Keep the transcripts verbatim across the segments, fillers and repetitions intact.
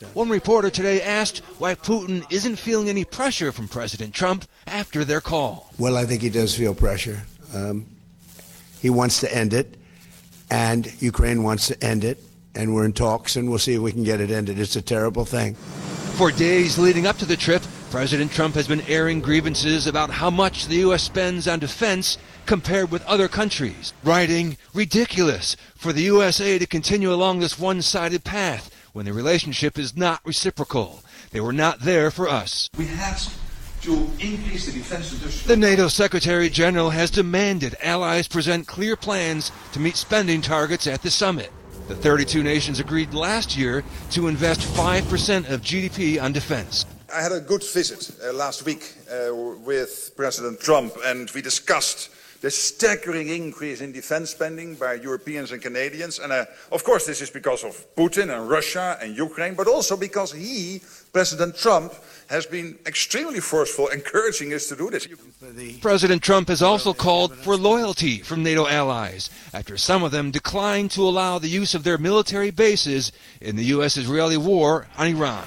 One reporter today asked why Putin isn't feeling any pressure from President Trump after their call. Well, I think he does feel pressure. Um, he wants to end it, and Ukraine wants to end it, and we're in talks, and we'll see if we can get it ended. It's a terrible thing. For days leading up to the trip, President Trump has been airing grievances about how much the U S spends on defense compared with other countries, writing, "Ridiculous for the U S A to continue along this one-sided path when the relationship is not reciprocal. They were not there for us." We have to increase the defense industry. The NATO Secretary General has demanded allies present clear plans to meet spending targets at the summit. The thirty-two nations agreed last year to invest five percent of G D P on defense. I had a good visit uh, last week uh, with President Trump, and we discussed the staggering increase in defense spending by Europeans and Canadians. And uh, of course, this is because of Putin and Russia and Ukraine, but also because he, President Trump, has been extremely forceful, encouraging us to do this. President Trump has also called for loyalty from NATO allies after some of them declined to allow the use of their military bases in the U S-Israeli war on Iran.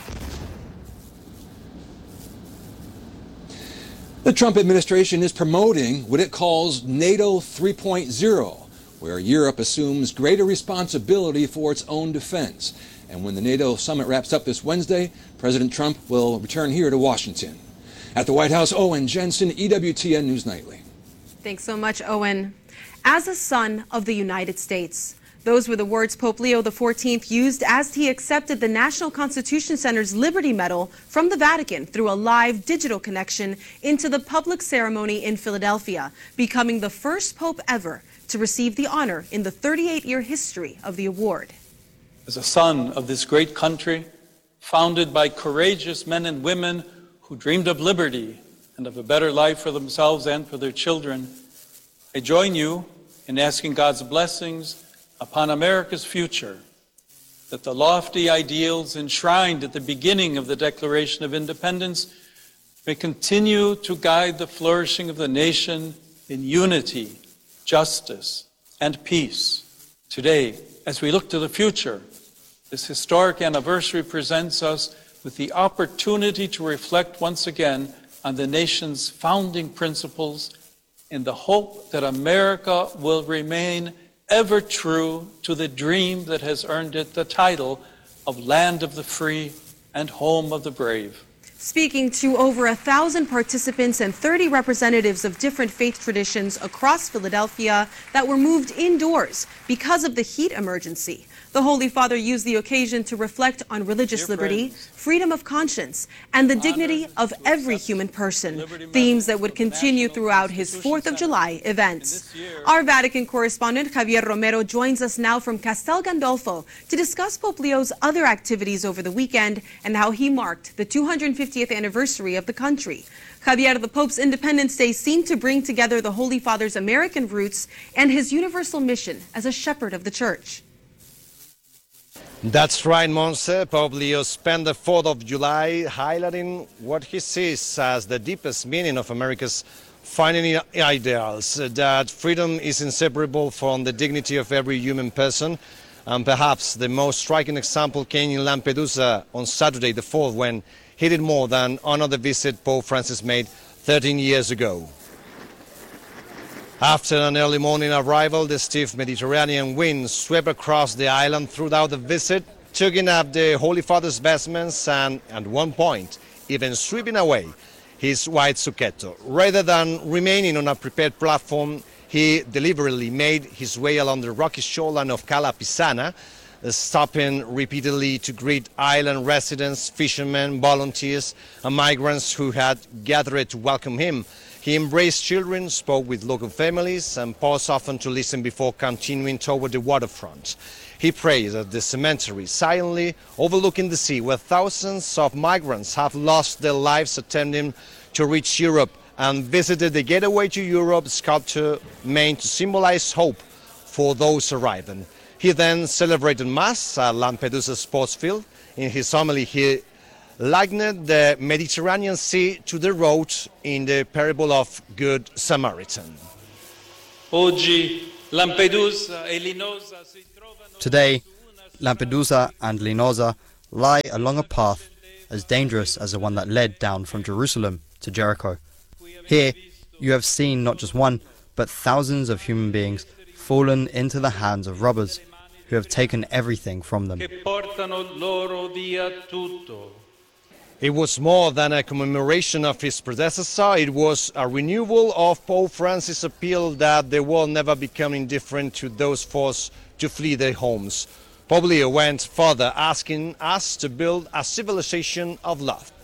The Trump administration is promoting what it calls NATO three point oh, where Europe assumes greater responsibility for its own defense. And when the NATO summit wraps up this Wednesday, President Trump will return here to Washington. At the White House, Owen Jensen, E W T N News Nightly. Thanks so much, Owen. As a son of the United States, those were the words Pope Leo the fourteenth used as he accepted the National Constitution Center's Liberty Medal from the Vatican through a live digital connection into the public ceremony in Philadelphia, becoming the first pope ever to receive the honor in the thirty-eight year history of the award. As a son of this great country, founded by courageous men and women who dreamed of liberty and of a better life for themselves and for their children, I join you in asking God's blessings upon America's future, that the lofty ideals enshrined at the beginning of the Declaration of Independence may continue to guide the flourishing of the nation in unity, justice, and peace. Today, as we look to the future, this historic anniversary presents us with the opportunity to reflect once again on the nation's founding principles in the hope that America will remain ever true to the dream that has earned it the title of Land of the Free and Home of the Brave. Speaking to over a thousand participants and thirty representatives of different faith traditions across Philadelphia that were moved indoors because of the heat emergency, the Holy Father used the occasion to reflect on religious Dear liberty, friends, freedom of conscience, and the dignity of every human person, themes that would continue throughout his fourth of July events. Our Vatican correspondent Javier Romero joins us now from Castel Gandolfo to discuss Pope Leo's other activities over the weekend and how he marked the two hundred fiftieth anniversary of the country. Javier, the Pope's Independence Day seemed to bring together the Holy Father's American roots and his universal mission as a shepherd of the Church. That's right, Monse. Pope Leo spent the fourth of July highlighting what he sees as the deepest meaning of America's founding ideals, that freedom is inseparable from the dignity of every human person. And perhaps the most striking example came in Lampedusa on Saturday the fourth, when he did more than honor the visit Pope Francis made thirteen years ago. After an early morning arrival, the stiff Mediterranean wind swept across the island throughout the visit, tugging up the Holy Father's vestments and, at one point, even sweeping away his white zucchetto. Rather than remaining on a prepared platform, he deliberately made his way along the rocky shoreline of Cala Pisana, stopping repeatedly to greet island residents, fishermen, volunteers, and migrants who had gathered to welcome him. He embraced children, spoke with local families, and paused often to listen before continuing toward the waterfront. He prayed at the cemetery, silently overlooking the sea, where thousands of migrants have lost their lives attempting to reach Europe, and visited the Gateway to Europe sculpture meant to symbolize hope for those arriving. He then celebrated Mass at Lampedusa Sports Field. In his homily, he likened the Mediterranean Sea to the road in the parable of Good Samaritan. Today, Lampedusa and Linosa lie along a path as dangerous as the one that led down from Jerusalem to Jericho. Here, you have seen not just one, but thousands of human beings fallen into the hands of robbers who have taken everything from them. It was more than a commemoration of his predecessor. It was a renewal of Pope Francis' appeal that the world never become indifferent to those forced to flee their homes. Pope Leo went further, asking us to build a civilization of love.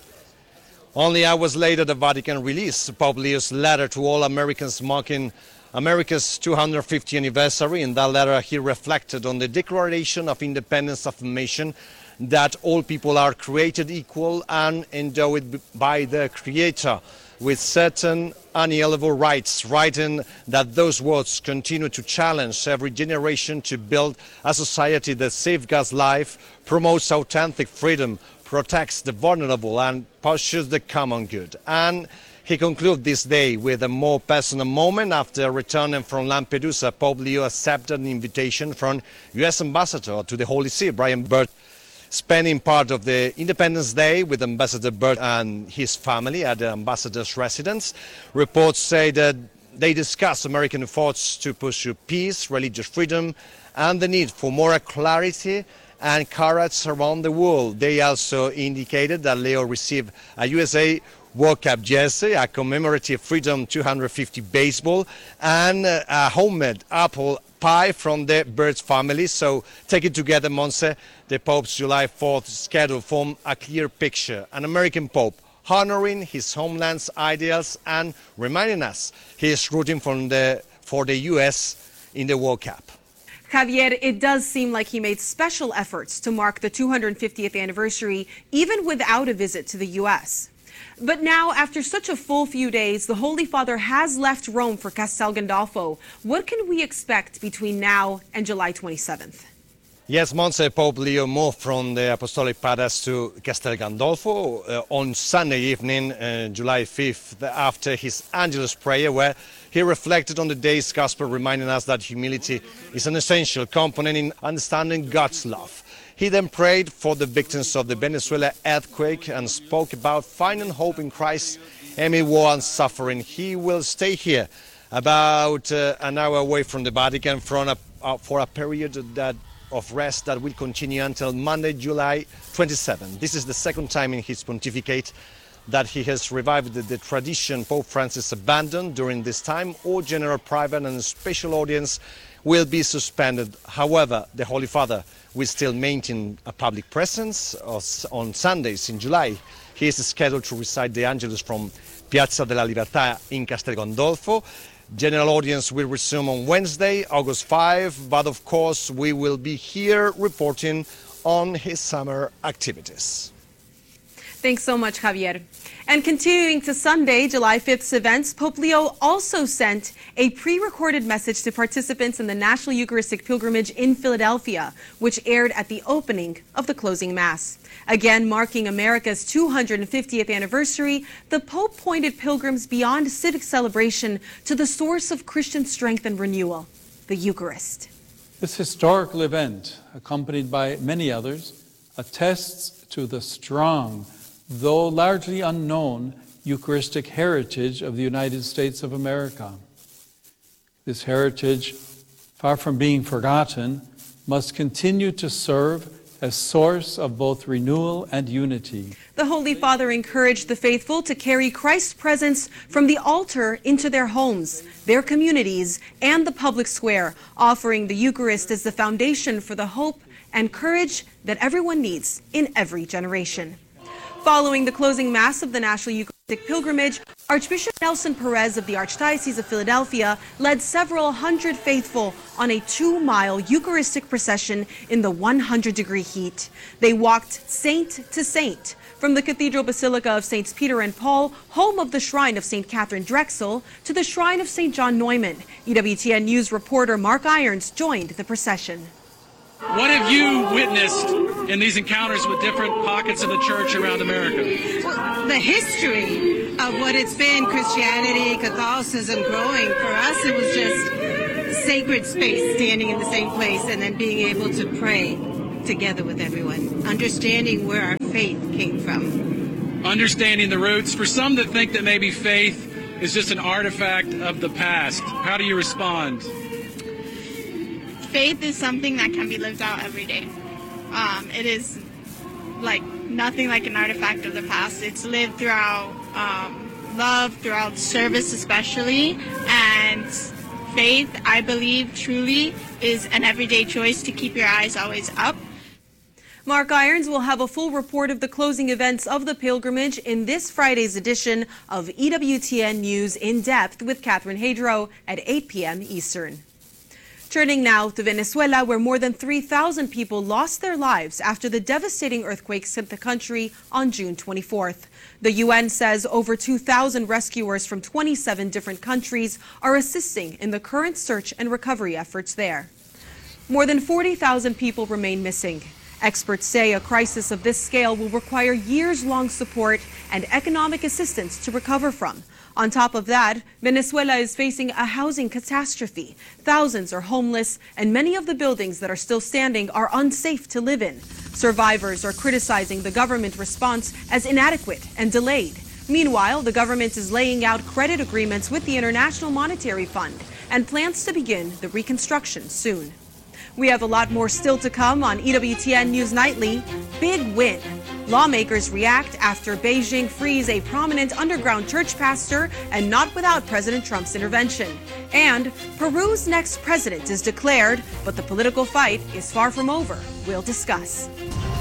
Only hours later, the Vatican released Pope Leo's letter to all Americans marking America's two hundred fiftieth anniversary. In that letter, he reflected on the Declaration of Independence affirmation that all people are created equal and endowed by the Creator with certain unalienable rights, writing that those words continue to challenge every generation to build a society that safeguards life, promotes authentic freedom, protects the vulnerable and pursues the common good. And he concluded this day with a more personal moment. After returning from Lampedusa, Pope Leo accepted an invitation from U S Ambassador to the Holy See, Brian Burt, spending part of the Independence Day with Ambassador Burt and his family at the ambassador's residence. Reports say that they discussed American efforts to pursue peace, religious freedom, and the need for moral clarity and courage around the world. They also indicated that Leo received a U S A World Cup jersey, a commemorative Freedom two hundred fifty baseball, and a homemade apple pie from the Burt family. So, taken together, Monse, the Pope's July fourth schedule formed a clear picture. An American Pope honoring his homeland's ideals and reminding us he is rooting for the, for the U S in the World Cup. Javier, it does seem like he made special efforts to mark the two hundred fiftieth anniversary, even without a visit to the U S. But now, after such a full few days, the Holy Father has left Rome for Castel Gandolfo. What can we expect between now and July twenty-seventh? Yes, Monse, Pope Leo moved from the Apostolic Palace to Castel Gandolfo uh, on Sunday evening, uh, July fifth, after his Angelus prayer, where he reflected on the day's gospel, reminding us that humility is an essential component in understanding God's love. He then prayed for the victims of the Venezuela earthquake and spoke about finding hope in Christ amid war and suffering. He will stay here about uh, an hour away from the Vatican for a, uh, for a period that of rest that will continue until Monday, July twenty-seventh. This is the second time in his pontificate that he has revived the, the tradition Pope Francis abandoned. During this time, all general, private and special audience will be suspended. However, the Holy Father will still maintain a public presence on Sundays in July. He is scheduled to recite the Angelus from Piazza della Libertà in Castel Gandolfo. General audience will resume on Wednesday, August fifth, but of course we will be here reporting on his summer activities. Thanks so much, Javier. And continuing to Sunday, July fifth's events, Pope Leo also sent a pre-recorded message to participants in the National Eucharistic Pilgrimage in Philadelphia, which aired at the opening of the closing Mass. Again, marking America's two hundred fiftieth anniversary, the Pope pointed pilgrims beyond civic celebration to the source of Christian strength and renewal, the Eucharist. This historical event, accompanied by many others, attests to the strong, though largely unknown, Eucharistic heritage of the United States of America. This heritage, far from being forgotten, must continue to serve as source of both renewal and unity. The Holy Father encouraged the faithful to carry Christ's presence from the altar into their homes, their communities, and the public square, offering the Eucharist as the foundation for the hope and courage that everyone needs in every generation. Following the closing Mass of the National Eucharistic Pilgrimage, Archbishop Nelson Perez of the Archdiocese of Philadelphia led several hundred faithful on a two-mile Eucharistic procession in the one hundred degree heat. They walked saint to saint, from the Cathedral Basilica of Saints Peter and Paul, home of the shrine of Saint Catherine Drexel, to the shrine of Saint John Neumann. E W T N News reporter Mark Irons joined the procession. What have you witnessed in these encounters with different pockets of the church around America? Well, the history of what it's been, Christianity, Catholicism growing. For us, it was just sacred space, standing in the same place and then being able to pray together with everyone, understanding where our faith came from. Understanding the roots. For some that think that maybe faith is just an artifact of the past, how do you respond? Faith is something that can be lived out every day. Um, it is like nothing like an artifact of the past. It's lived throughout um, love, throughout service especially, and faith, I believe, truly is an everyday choice to keep your eyes always up. Mark Irons will have a full report of the closing events of the pilgrimage in this Friday's edition of E W T N News In Depth with Catherine Hadro at eight p m Eastern. Turning now to Venezuela, where more than three thousand people lost their lives after the devastating earthquakes hit the country on June twenty-fourth. The U N says over two thousand rescuers from twenty-seven different countries are assisting in the current search and recovery efforts there. More than forty thousand people remain missing. Experts say a crisis of this scale will require years-long support and economic assistance to recover from. On top of that, Venezuela is facing a housing catastrophe. Thousands are homeless, and many of the buildings that are still standing are unsafe to live in. Survivors are criticizing the government response as inadequate and delayed. Meanwhile, the government is laying out credit agreements with the International Monetary Fund and plans to begin the reconstruction soon. We have a lot more still to come on E W T N News Nightly. Big win. Lawmakers react after Beijing frees a prominent underground church pastor, and not without President Trump's intervention. And Peru's next president is declared, but the political fight is far from over. We'll discuss.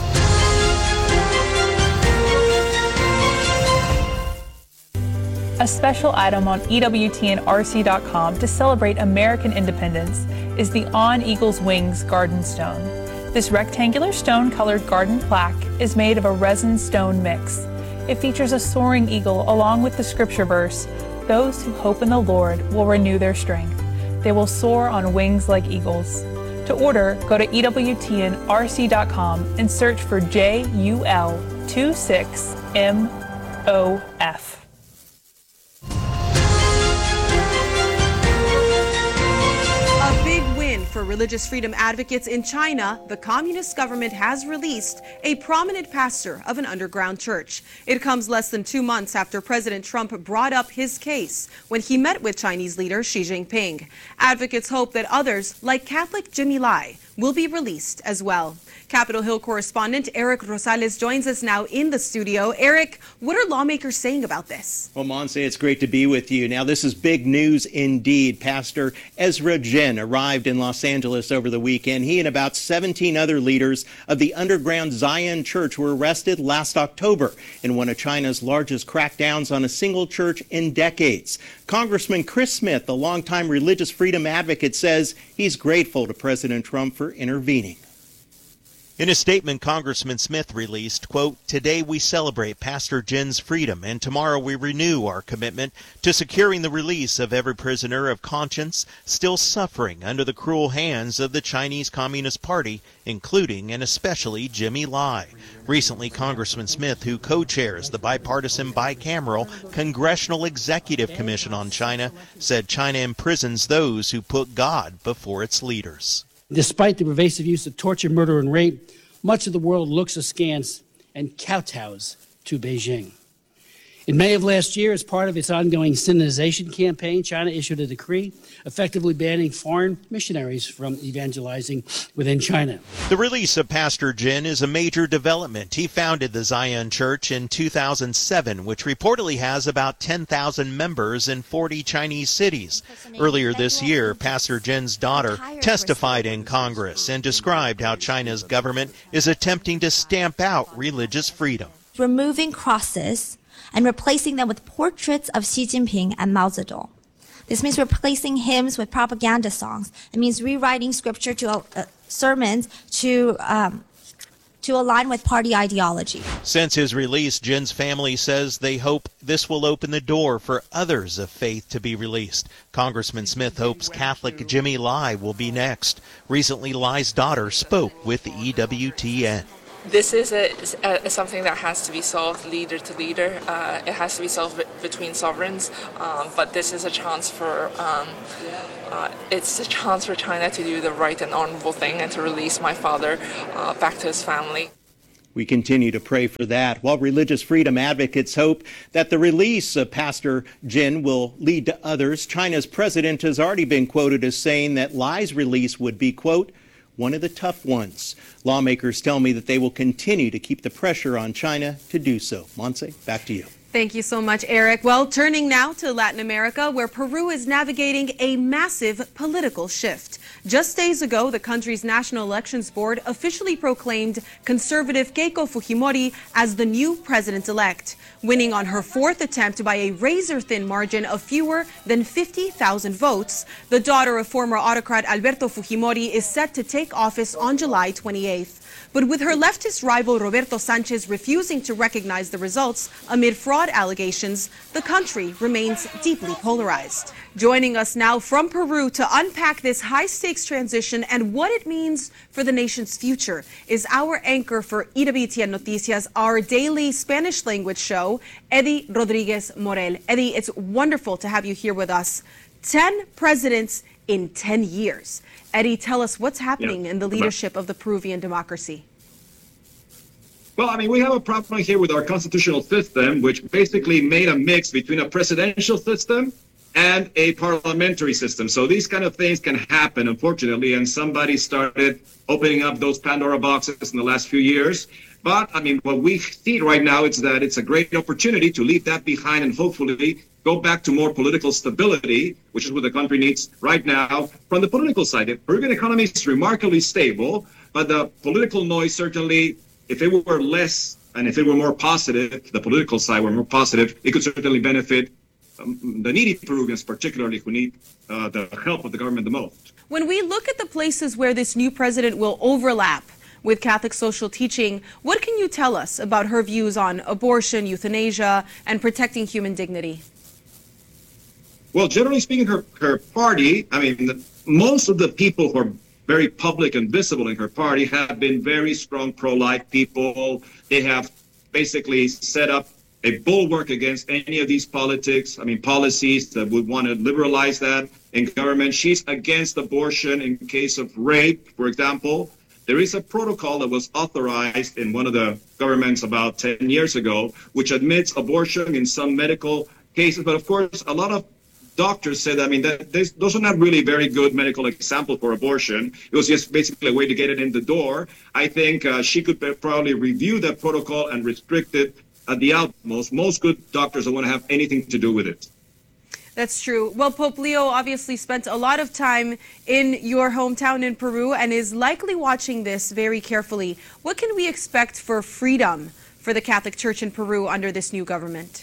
A special item on E W T N R C dot com to celebrate American independence is the On Eagle's Wings Garden Stone. This rectangular stone-colored garden plaque is made of a resin stone mix. It features a soaring eagle along with the scripture verse, "Those who hope in the Lord will renew their strength. They will soar on wings like eagles." To order, go to E W T N R C dot com and search for J U L twenty-six M O F. A big win for religious freedom advocates in China. The communist government has released a prominent pastor of an underground church. It comes less than two months after President Trump brought up his case when he met with Chinese leader Xi Jinping. Advocates hope that others, like Catholic Jimmy Lai, will be released as well. Capitol Hill correspondent Eric Rosales joins us now in the studio. Eric, what are lawmakers saying about this? Well, Monse, it's great to be with you. Now, this is big news indeed. Pastor Ezra Jin arrived in Los Angeles over the weekend. He and about seventeen other leaders of the underground Zion Church were arrested last October in one of China's largest crackdowns on a single church in decades. Congressman Chris Smith, the longtime religious freedom advocate, says he's grateful to President Trump for intervening. In a statement Congressman Smith released, quote, "Today we celebrate Pastor Jin's freedom, and tomorrow we renew our commitment to securing the release of every prisoner of conscience still suffering under the cruel hands of the Chinese Communist Party, including and especially Jimmy Lai." Recently, Congressman Smith, who co-chairs the bipartisan bicameral Congressional Executive Commission on China, said China imprisons those who put God before its leaders. Despite the pervasive use of torture, murder, and rape, much of the world looks askance and kowtows to Beijing. In May of last year, as part of its ongoing Sinization campaign, China issued a decree effectively banning foreign missionaries from evangelizing within China. The release of Pastor Jin is a major development. He founded the Zion Church in two thousand seven, which reportedly has about ten thousand members in forty Chinese cities. Earlier this year, Pastor Jin's daughter testified in Congress and described how China's government is attempting to stamp out religious freedom. Removing crosses and replacing them with portraits of Xi Jinping and Mao Zedong. This means replacing hymns with propaganda songs. It means rewriting scripture to uh, sermons to um, to align with party ideology. Since his release, Jin's family says they hope this will open the door for others of faith to be released. Congressman Smith hopes Catholic Jimmy Lai will be next. Recently, Lai's daughter spoke with E W T N. This is a, a, something that has to be solved leader to leader. Uh, it has to be solved between sovereigns, um, but this is a chance for um, uh, it's a chance for China to do the right and honorable thing and to release my father uh, back to his family. We continue to pray for that, while religious freedom advocates hope that the release of Pastor Jin will lead to others. China's president has already been quoted as saying that Lai's release would be, quote, one of the tough ones. Lawmakers tell me that they will continue to keep the pressure on China to do so. Monse, back to you. Thank you so much, Eric. Well, turning now to Latin America, where Peru is navigating a massive political shift. Just days ago, the country's National Elections Board officially proclaimed conservative Keiko Fujimori as the new president-elect, winning on her fourth attempt by a razor-thin margin of fewer than fifty thousand votes. The daughter of former autocrat Alberto Fujimori is set to take office on July twenty-eighth. But with her leftist rival Roberto Sanchez refusing to recognize the results amid fraud allegations, the country remains deeply polarized. Joining us now from Peru to unpack this high-stakes transition and what it means for the nation's future is our anchor for E W T N Noticias, our daily Spanish language show, Eddie Rodriguez Morel. Eddie, it's wonderful to have you here with us. Ten presidents in ten years. Eddie, tell us what's happening yeah. in the leadership of the Peruvian democracy. Well, I mean, we have a problem here with our constitutional system, which basically made a mix between a presidential system and a parliamentary system. So these kind of things can happen, unfortunately, and somebody started opening up those Pandora boxes in the last few years. But, I mean, what we see right now is that it's a great opportunity to leave that behind and hopefully go back to more political stability, which is what the country needs right now. From the political side, the Peruvian economy is remarkably stable, but the political noise certainly, if it were less and if it were more positive, the political side were more positive, it could certainly benefit um, the needy Peruvians, particularly who need uh, the help of the government the most. When we look at the places where this new president will overlap with Catholic social teaching, what can you tell us about her views on abortion, euthanasia, and protecting human dignity? Well, generally speaking, her, her party, I mean, the, most of the people who are very public and visible in her party have been very strong pro-life people. They have basically set up a bulwark against any of these politics, I mean, policies that would want to liberalize that in government. She's against abortion in case of rape, for example. There is a protocol that was authorized in one of the governments about ten years ago, which admits abortion in some medical cases. But of course, a lot of doctors said, I mean, that those are not really very good medical examples for abortion. It was just basically a way to get it in the door. I think uh, she could probably review that protocol and restrict it at the utmost. Most good doctors don't want to have anything to do with it. That's true. Well, Pope Leo obviously spent a lot of time in your hometown in Peru and is likely watching this very carefully. What can we expect for freedom for the Catholic Church in Peru under this new government?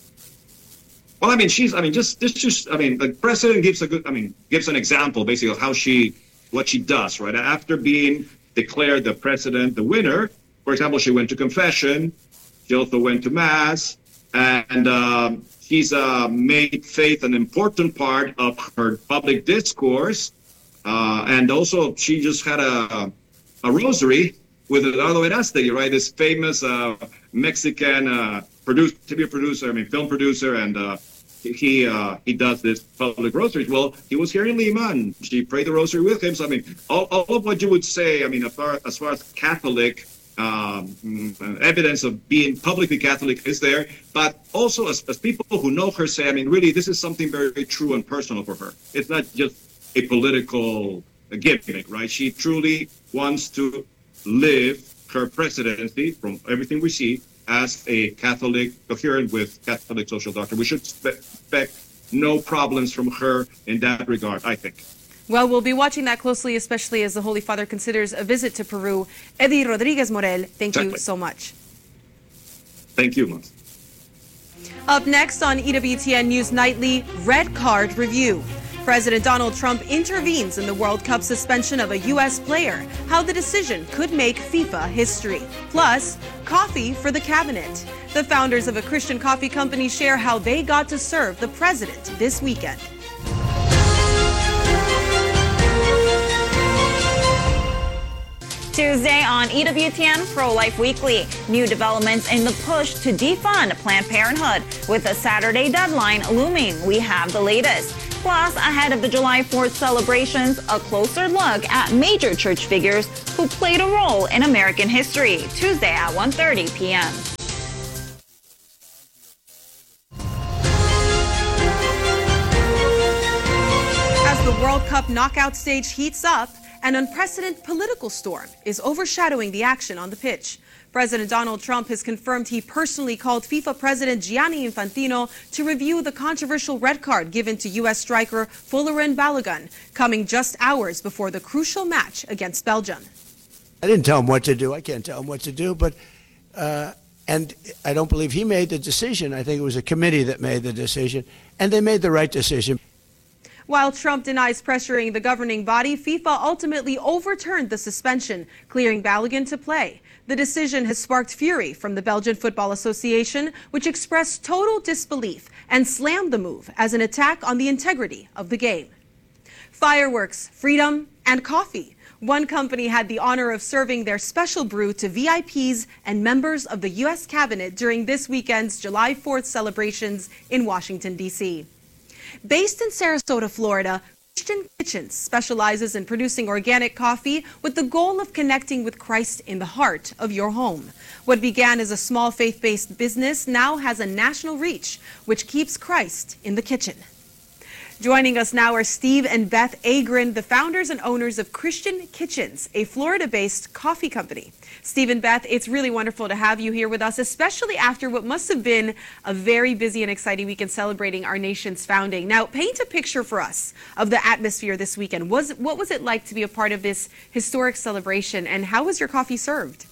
Well, I mean, she's, I mean, just, this just, I mean, the president gives a good, I mean, gives an example basically of how she, what she does, right? After being declared the president, the winner, for example, she went to confession. She also went to mass, and um, she's uh, made faith an important part of her public discourse. Uh, and also, she just had a, a rosary with Eduardo Verástegui, right? This famous uh, Mexican uh, producer, T V producer, I mean, film producer, and uh, he uh, he does this public rosaries. Well, he was here in Lima, and she prayed the rosary with him. So, I mean, all, all of what you would say, I mean, as far as, far as Catholic um, evidence of being publicly Catholic is there, but also as, as people who know her say, I mean, really, this is something very, very true and personal for her. It's not just a political gimmick, right? She truly wants to live her presidency, from everything we see, as a Catholic, coherent with Catholic social doctrine. We should expect no problems from her in that regard, I think. Well, we'll be watching that closely, especially as the Holy Father considers a visit to Peru. Eddie Rodriguez Morel, thank exactly. you so much. Thank you, Mons. Up next on E W T N News Nightly, Red Card Review. President Donald Trump intervenes in the World Cup suspension of a U S player, how the decision could make FIFA history. Plus, coffee for the cabinet. The founders of a Christian coffee company share how they got to serve the president this weekend. Tuesday on E W T N Pro-Life Weekly. New developments in the push to defund Planned Parenthood. With a Saturday deadline looming, we have the latest. Plus, ahead of the July fourth celebrations, a closer look at major church figures who played a role in American history. Tuesday at one thirty p m As the World Cup knockout stage heats up, an unprecedented political storm is overshadowing the action on the pitch. President Donald Trump has confirmed he personally called FIFA President Gianni Infantino to review the controversial red card given to U S striker Folarin Balogun, coming just hours before the crucial match against Belgium. I didn't tell him what to do. I can't tell him what to do, but uh, and I don't believe he made the decision. I think it was a committee that made the decision, and they made the right decision. While Trump denies pressuring the governing body, FIFA ultimately overturned the suspension, clearing Balogun to play. The decision has sparked fury from the Belgian Football Association, which expressed total disbelief and slammed the move as an attack on the integrity of the game. Fireworks, freedom, and coffee. One company had the honor of serving their special brew to V I Ps and members of the U S cabinet during this weekend's July fourth celebrations in Washington, D C Based in Sarasota, Florida, Christian Kitchens specializes in producing organic coffee with the goal of connecting with Christ in the heart of your home. What began as a small faith-based business now has a national reach, which keeps Christ in the kitchen. Joining us now are Steve and Beth Agrin, the founders and owners of Christian Kitchens, a Florida-based coffee company. Steve and Beth, it's really wonderful to have you here with us, especially after what must have been a very busy and exciting weekend celebrating our nation's founding. Now, paint a picture for us of the atmosphere this weekend. Was, what was it like to be a part of this historic celebration, and how was your coffee served?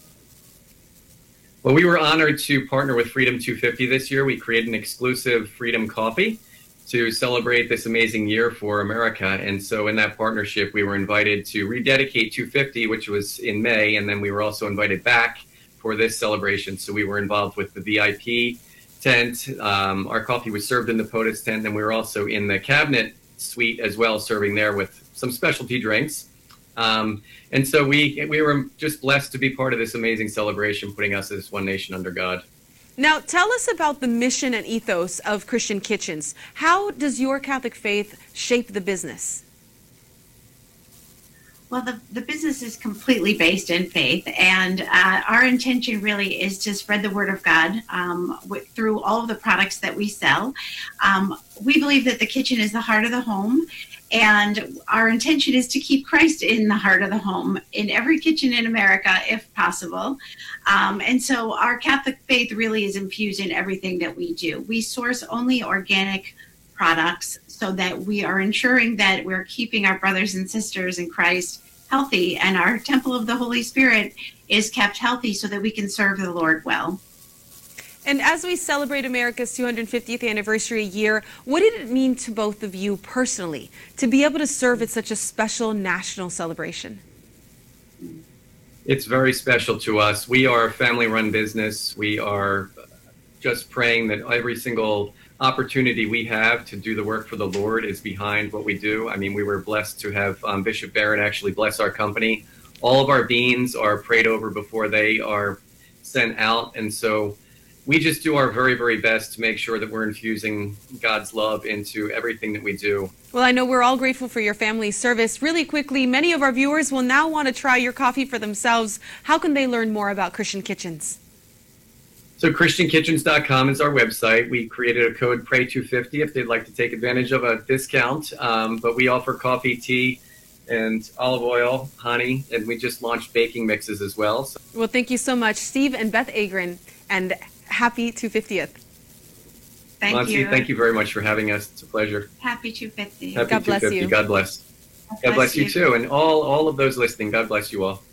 Well, we were honored to partner with Freedom two fifty this year. We created an exclusive Freedom Coffee to celebrate this amazing year for America. And so in that partnership, we were invited to rededicate two fifty, which was in May, and then we were also invited back for this celebration. So we were involved with the V I P tent. Um, our coffee was served in the POTUS tent, and we were also in the cabinet suite as well, serving there with some specialty drinks. Um, and so we, we were just blessed to be part of this amazing celebration, putting us as one nation under God. Now, tell us about the mission and ethos of Christian Kitchens. How does your Catholic faith shape the business? Well, the, the business is completely based in faith, and uh, our intention really is to spread the word of God um, with, through all of the products that we sell. Um, we believe that the kitchen is the heart of the home, and our intention is to keep Christ in the heart of the home in every kitchen in America, if possible. Um, and so our Catholic faith really is infused in everything that we do. We source only organic products so that we are ensuring that we're keeping our brothers and sisters in Christ healthy, and our temple of the Holy Spirit is kept healthy so that we can serve the Lord well. And as we celebrate America's two hundred fiftieth anniversary year, what did it mean to both of you personally to be able to serve at such a special national celebration? It's very special to us. We are a family-run business. We are just praying that every single opportunity we have to do the work for the Lord is behind what we do. I mean, we were blessed to have um, Bishop Barrett actually bless our company. All of our beans are prayed over before they are sent out. And so we just do our very, very best to make sure that we're infusing God's love into everything that we do. Well, I know we're all grateful for your family's service. Really quickly, many of our viewers will now want to try your coffee for themselves. How can they learn more about Christian Kitchens? So Christian Kitchens dot com is our website. We created a code Pray two fifty if they'd like to take advantage of a discount. Um, but we offer coffee, tea, and olive oil, honey, and we just launched baking mixes as well. So. Well, thank you so much, Steve and Beth Agrin, and happy two hundred fiftieth. Thank Monty, you. Thank you very much for having us. It's a pleasure. Happy two fifty. Happy God bless two fifty. you. God bless. God God bless bless you you. too, and all all of those listening. God bless you all.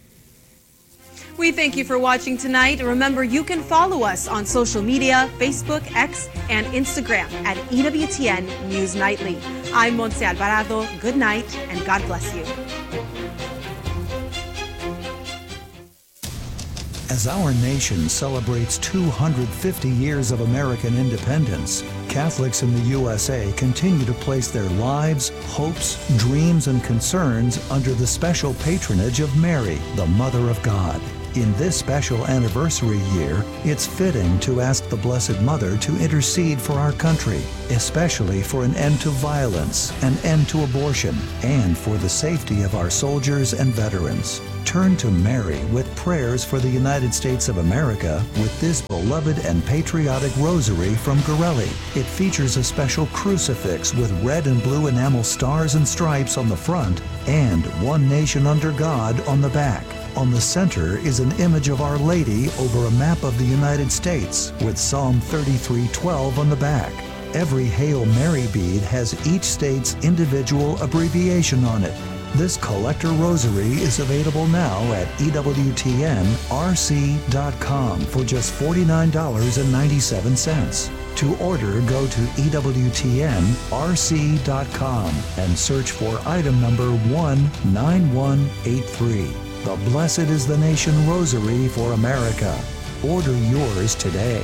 We thank you for watching tonight. Remember, you can follow us on social media, Facebook, X, and Instagram at E W T N News Nightly. I'm Montse Alvarado. Good night, and God bless you. As our nation celebrates two hundred fifty years of American independence, Catholics in the U S A continue to place their lives, hopes, dreams, and concerns under the special patronage of Mary, the Mother of God. In this special anniversary year, it's fitting to ask the Blessed Mother to intercede for our country, especially for an end to violence, an end to abortion, and for the safety of our soldiers and veterans. Turn to Mary with prayers for the United States of America with this beloved and patriotic rosary from Gorelli. It features a special crucifix with red and blue enamel stars and stripes on the front and One Nation Under God on the back. On the center is an image of Our Lady over a map of the United States with Psalm thirty-three twelve on the back. Every Hail Mary bead has each state's individual abbreviation on it. This collector rosary is available now at E W T N R C dot com for just forty-nine dollars and ninety-seven cents. To order, go to E W T N R C dot com and search for item number one nine one eight three. The Blessed is the Nation Rosary for America. Order yours today.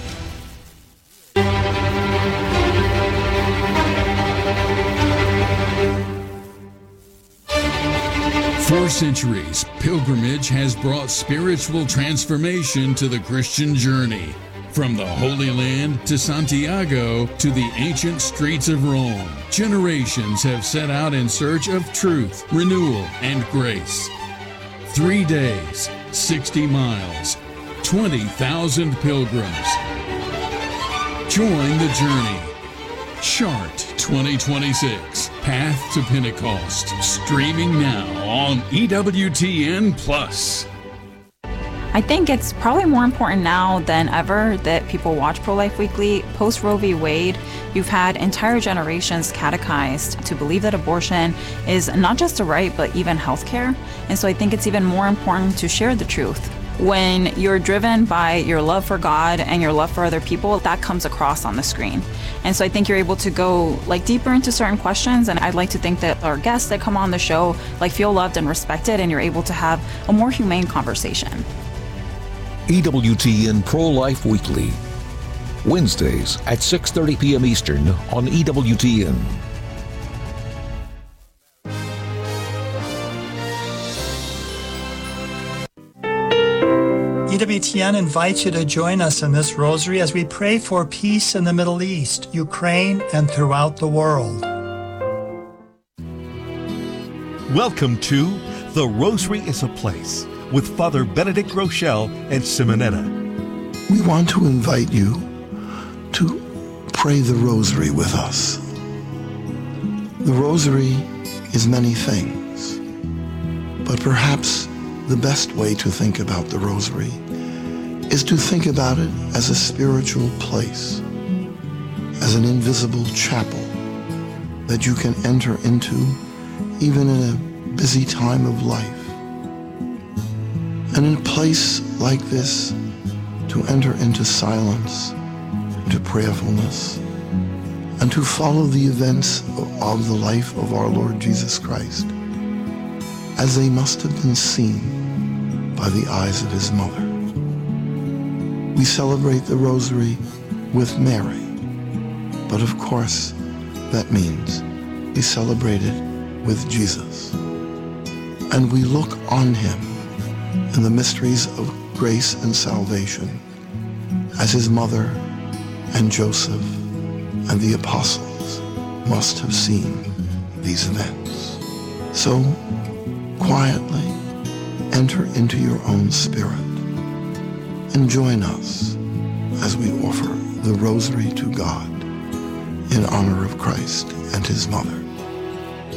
For centuries, pilgrimage has brought spiritual transformation to the Christian journey. From the Holy Land to Santiago to the ancient streets of Rome, generations have set out in search of truth, renewal, and grace. Three days, sixty miles, twenty thousand pilgrims. Join the journey. Chart twenty twenty-six, Path to Pentecost, streaming now on E W T N Plus. I think it's probably more important now than ever that people watch Pro-Life Weekly. Post Roe v. Wade, you've had entire generations catechized to believe that abortion is not just a right, but even health care. And so I think it's even more important to share the truth. When you're driven by your love for God and your love for other people, that comes across on the screen. And so I think you're able to go like deeper into certain questions. And I'd like to think that our guests that come on the show like feel loved and respected, and you're able to have a more humane conversation. E W T N Pro-Life Weekly, Wednesdays at six thirty p.m. Eastern on E W T N. E W T N invites you to join us in this rosary as we pray for peace in the Middle East, Ukraine, and throughout the world. Welcome to The Rosary is a Place with Father Benedict Rochelle and Simonetta. We want to invite you to pray the Rosary with us. The Rosary is many things, but perhaps the best way to think about the Rosary is to think about it as a spiritual place, as an invisible chapel that you can enter into even in a busy time of life. And in a place like this, to enter into silence, into prayerfulness, and to follow the events of the life of our Lord Jesus Christ as they must have been seen by the eyes of his mother. We celebrate the Rosary with Mary, but of course that means we celebrate it with Jesus. And we look on him in the mysteries of grace and salvation as his mother and Joseph and the apostles must have seen these events. So quietly enter into your own spirit and join us as we offer the Rosary to God in honor of Christ and his mother.